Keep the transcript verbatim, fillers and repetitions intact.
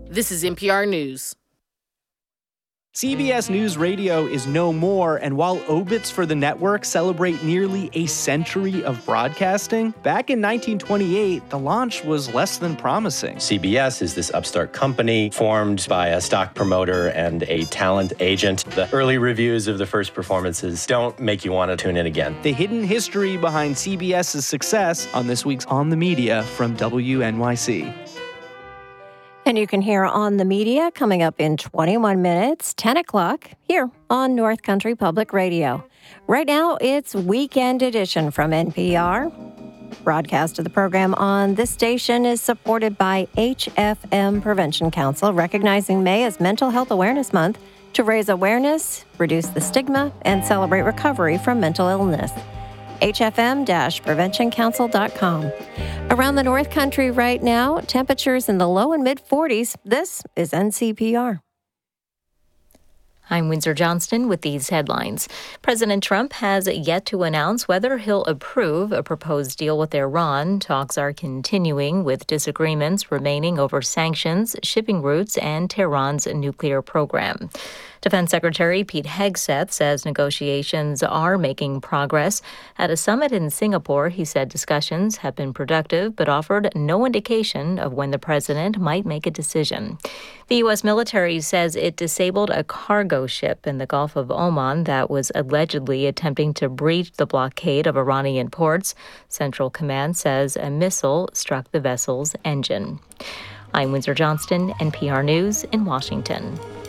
This is N P R News. C B S News Radio is no more, and while obits for the network celebrate nearly a century of broadcasting, back in nineteen twenty-eight, the launch was less than promising. C B S is this upstart company formed by a stock promoter and a talent agent. The early reviews of the first performances don't make you want to tune in again. The hidden history behind CBS's success on this week's On the Media from W N Y C. And you can hear On the Media coming up in twenty-one minutes, ten o'clock, here on North Country Public Radio. Right now, it's Weekend Edition from N P R. Broadcast of the program on this station is supported by H F M Prevention Council, recognizing May as Mental Health Awareness Month to raise awareness, reduce the stigma, and celebrate recovery from mental illness. H F M prevention council dot com. Around the North Country right now, temperatures in the low and mid forties. This is N C P R. I'm Windsor Johnston with these headlines. President Trump has yet to announce whether he'll approve a proposed deal with Iran. Talks are continuing, with disagreements remaining over sanctions, shipping routes, and Tehran's nuclear program. Defense Secretary Pete Hegseth says negotiations are making progress. At a summit in Singapore, he said discussions have been productive, but offered no indication of when the president might make a decision. The U S military says it disabled a cargo ship in the Gulf of Oman that was allegedly attempting to breach the blockade of Iranian ports. Central Command says a missile struck the vessel's engine. I'm Windsor Johnston, N P R News in Washington.